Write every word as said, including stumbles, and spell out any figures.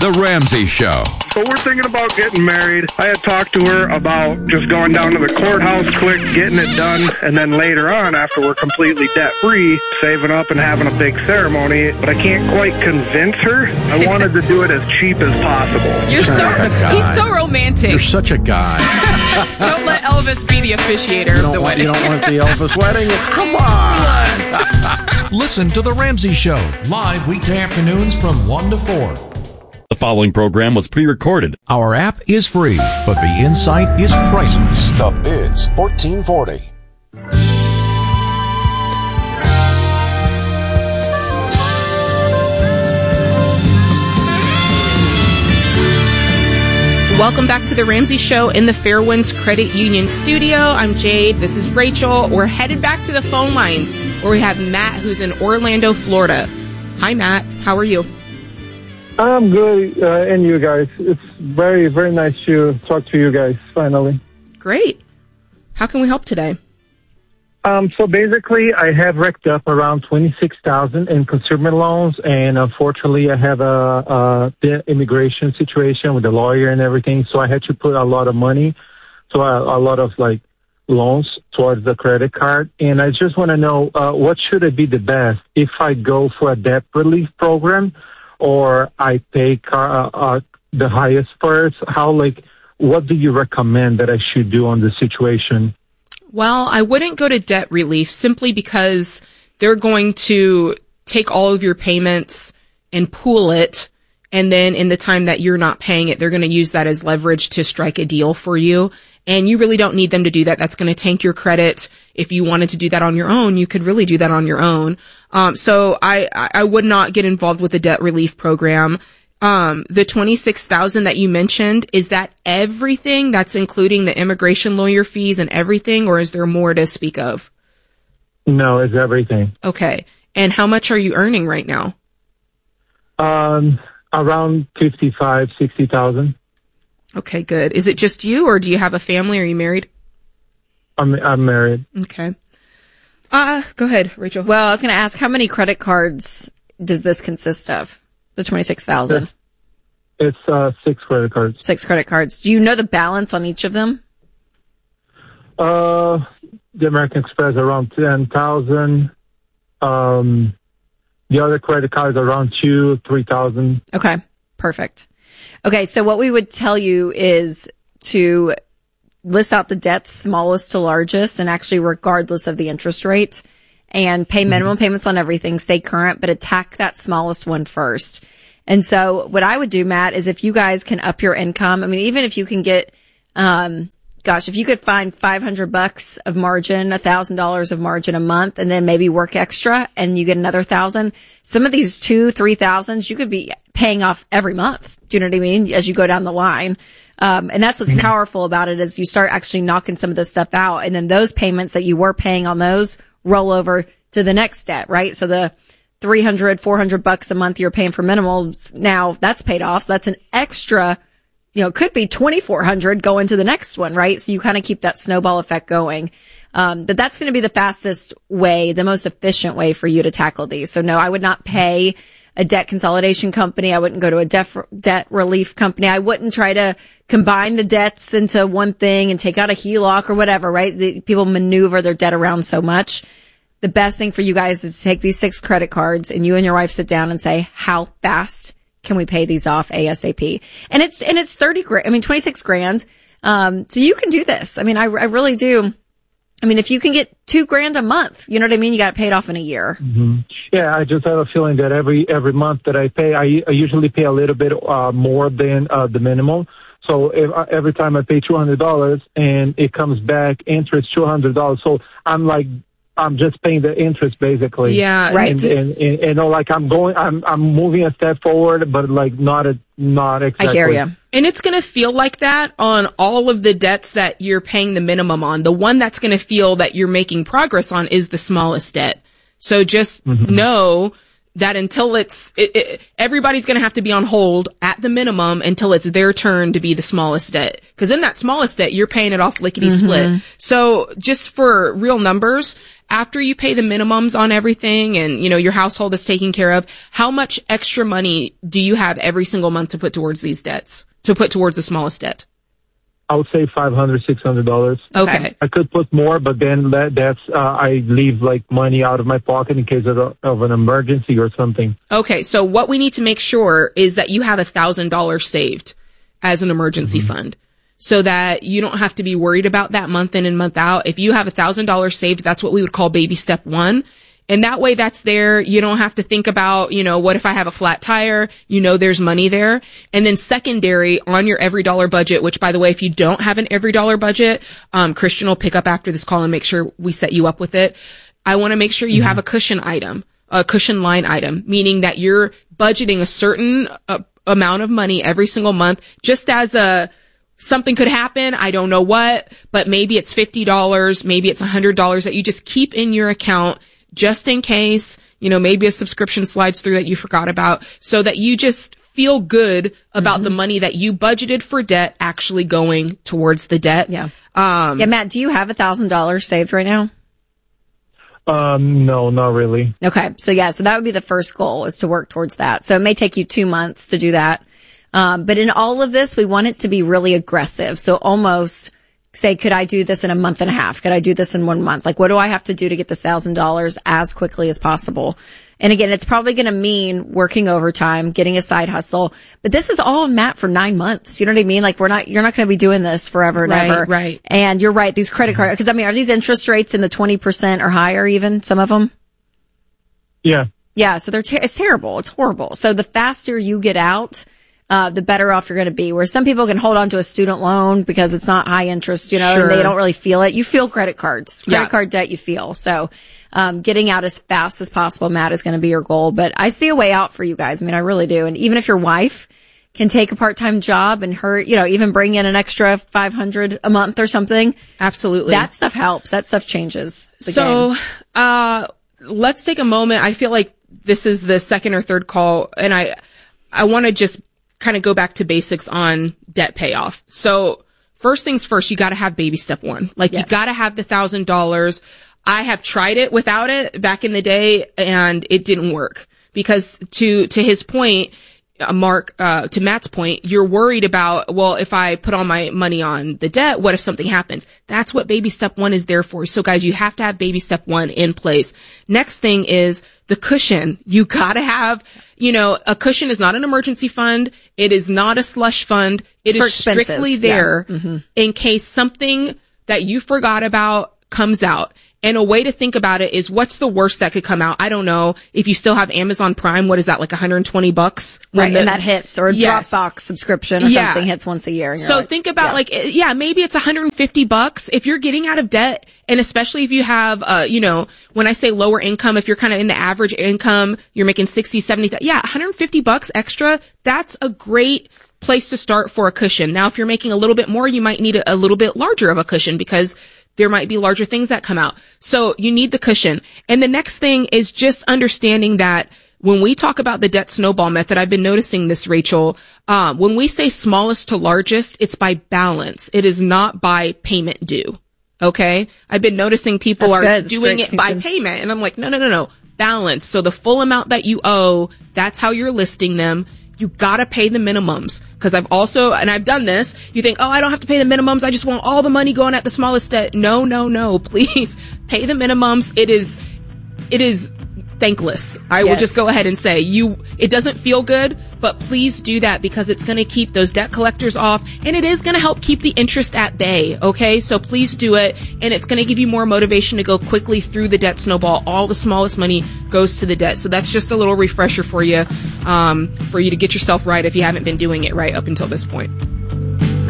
The Ramsey Show. So we're thinking about getting married. I had talked to her about just going down to the courthouse quick, getting it done, and then later on, after we're completely debt-free, saving up and having a big ceremony. But I can't quite convince her. I wanted to do it as cheap as possible. You're so, he's so romantic. You're such a guy. Don't let Elvis be the officiator of the want, wedding. You don't want the Elvis wedding? Come on. Listen to The Ramsey Show, live weekday afternoons from one to four. The following program was pre-recorded. Our app is free, but the insight is priceless. The Biz fourteen forty. Welcome back to The Ramsey Show in the Fairwinds Credit Union studio. I'm Jade. This is Rachel. We're headed back to the phone lines where we have Matt, who's in Orlando, Florida. Hi, Matt. How are you? I'm good, uh, and you guys. It's very, very nice to talk to you guys, finally. Great. How can we help today? Um, so basically, I have racked up around twenty-six thousand dollars in consumer loans, and unfortunately, I have a, a the immigration situation with the lawyer and everything, so I had to put a lot of money, so a, a lot of, like, loans towards the credit card, and I just want to know, uh, what should it be the best, if I go for a debt relief program, or I pay car, uh, uh, the highest first? How, like, what do you recommend that I should do on this situation? Well, I wouldn't go to debt relief simply because they're going to take all of your payments and pool it. And then in the time that you're not paying it, they're going to use that as leverage to strike a deal for you. And you really don't need them to do that. That's going to tank your credit. If you wanted to do that on your own, you could really do that on your own. Um, so I, I would not get involved with the debt relief program. Um, the twenty-six thousand that you mentioned, is that everything? That's including the immigration lawyer fees and everything, or is there more to speak of? No, it's everything. Okay. And how much are you earning right now? Um, around fifty-five, sixty thousand. Okay, good. Is it just you, or do you have a family? Are you married? I'm I'm married. Okay. Uh, go ahead, Rachel. Well, I was going to ask, how many credit cards does this consist of? The twenty-six thousand. It's uh, six credit cards. Six credit cards. Do you know the balance on each of them? Uh, the American Express around ten thousand. Um, the other credit cards around two, three thousand. Okay, perfect. Okay, so what we would tell you is to list out the debts smallest to largest, and actually regardless of the interest rate, and pay minimum mm-hmm. payments on everything, stay current, but attack that smallest one first. And so what I would do, Matt, is if you guys can up your income, I mean, even if you can get, um, gosh, if you could find five hundred bucks of margin, one thousand dollars of margin a month, and then maybe work extra and you get another thousand, some of these two, three thousands, you could be paying off every month. Do you know what I mean? As you go down the line. Um, and that's what's mm-hmm. powerful about it, is you start actually knocking some of this stuff out. And then those payments that you were paying on those roll over to the next debt, right? So the three hundred, four hundred bucks a month you're paying for minimals, now that's paid off. So that's an extra, you know, it could be twenty-four hundred going to the next one, right? So you kind of keep that snowball effect going. Um, but that's going to be the fastest way, the most efficient way for you to tackle these. So no, I would not pay a debt consolidation company. I wouldn't go to a debt, debt relief company. I wouldn't try to combine the debts into one thing and take out a H E L O C or whatever, right? The, people maneuver their debt around so much. The best thing for you guys is to take these six credit cards and you and your wife sit down and say, how fast can we pay these off ASAP? And it's, and it's thirty grand, I mean, twenty-six grand. Um, so you can do this. I mean, I, I really do. I mean, if you can get two grand a month, you know what I mean? You got to pay it off in a year. Mm-hmm. Yeah, I just have a feeling that every every month that I pay, I, I usually pay a little bit uh, more than uh, the minimum. So if, uh, every time I pay two hundred dollars and it comes back interest two hundred dollars. So I'm like, I'm just paying the interest basically. Yeah, right. And, and, and, and you know, like I'm going, I'm I'm moving a step forward, but like not a not exactly. I hear you. And it's going to feel like that on all of the debts that you're paying the minimum on. The one that's going to feel that you're making progress on is the smallest debt. So just mm-hmm. know that until it's, it, it, everybody's going to have to be on hold at the minimum until it's their turn to be the smallest debt. Because in that smallest debt, you're paying it off lickety split. Mm-hmm. So just for real numbers, after you pay the minimums on everything and, you know, your household is taken care of, how much extra money do you have every single month to put towards these debts, to put towards the smallest debt? I would say five hundred, six hundred dollars. Okay. I could put more, but then that, that's, uh, I leave like money out of my pocket in case of, a, of an emergency or something. Okay. So what we need to make sure is that you have a thousand dollars saved as an emergency mm-hmm. fund so that you don't have to be worried about that month in and month out. If you have a thousand dollars saved, that's what we would call baby step one. And that way that's there. You don't have to think about, you know, what if I have a flat tire? You know, there's money there. And then secondary on your every dollar budget, which by the way, if you don't have an every dollar budget, um, Christian will pick up after this call and make sure we set you up with it. I want to make sure you mm-hmm. have a cushion item, a cushion line item, meaning that you're budgeting a certain uh, amount of money every single month just as a, something could happen. I don't know what, but maybe it's fifty dollars, maybe it's one hundred dollars that you just keep in your account just in case, you know, maybe a subscription slides through that you forgot about, so that you just feel good about mm-hmm. the money that you budgeted for debt actually going towards the debt. Yeah. Um, yeah, Matt, do you have a thousand dollars saved right now? Um, no, not really. Okay. So yeah, so that would be the first goal, is to work towards that. So it may take you two months to do that. Um, but in all of this, we want it to be really aggressive. So almost say, could I do this in a month and a half? Could I do this in one month? Like, what do I have to do to get this thousand dollars as quickly as possible? And again, it's probably going to mean working overtime, getting a side hustle. But this is all, Matt, for nine months. You know what I mean? Like, we're not, you're not going to be doing this forever and right, ever. Right. And you're right. These credit cards, because I mean, are these interest rates in the twenty percent or higher even, some of them? Yeah. Yeah. So they're, ter- it's terrible. It's horrible. So the faster you get out, uh, the better off you're going to be. Where some people can hold on to a student loan because it's not high interest, you know, sure. and they don't really feel it. You feel credit cards, credit yeah. card debt, you feel. So, um, getting out as fast as possible, Matt, is going to be your goal. But I see a way out for you guys. I mean, I really do. And even if your wife can take a part-time job and her, you know, even bring in an extra five hundred a month or something. Absolutely. That stuff helps. That stuff changes the so, game. uh, let's take a moment. I feel like this is the second or third call, and I, I want to just kind of go back to basics on debt payoff. So first things first, you got to have baby step one. Like yes. you got to have the thousand dollars. I have tried it without it back in the day, and it didn't work because to, to his point, uh, Mark, uh, to Matt's point, you're worried about, well, if I put all my money on the debt, what if something happens? That's what baby step one is there for. So guys, you have to have baby step one in place. Next thing is the cushion. You gotta have, you know, a cushion is not an emergency fund. It is not a slush fund. It it's is strictly there yeah. mm-hmm. in case something that you forgot about comes out. And a way to think about it is, what's the worst that could come out? I don't know. If you still have Amazon Prime, what is that, like one hundred twenty bucks? Right, the, and that hits, or a yes. Dropbox subscription or yeah. something hits once a year. And you're so like, think about yeah. like, yeah, maybe it's one hundred fifty bucks. If you're getting out of debt, and especially if you have, uh, you know, when I say lower income, if you're kind of in the average income, you're making sixty, seventy, yeah, one hundred fifty bucks extra, that's a great place to start for a cushion. Now, if you're making a little bit more, you might need a, a little bit larger of a cushion because there might be larger things that come out. So you need the cushion. And the next thing is just understanding that when we talk about the debt snowball method, I've been noticing this, Rachel, um, when we say smallest to largest, it's by balance. It is not by payment due. Okay? I've been noticing people That's are good. doing it by payment. And I'm like, no, no, no, no. Balance. So the full amount that you owe, that's how you're listing them. You gotta pay the minimums. Cause I've also, and I've done this, you think, oh, I don't have to pay the minimums. I just want all the money going at the smallest debt. No, no, no. Please pay the minimums. It is, it is thankless. I yes. will just go ahead and say you, it doesn't feel good, but please do that because it's going to keep those debt collectors off and it is going to help keep the interest at bay. Okay. So please do it. And it's going to give you more motivation to go quickly through the debt snowball. All the smallest money goes to the debt. So that's just a little refresher for you, um, for you to get yourself right if you haven't been doing it right up until this point.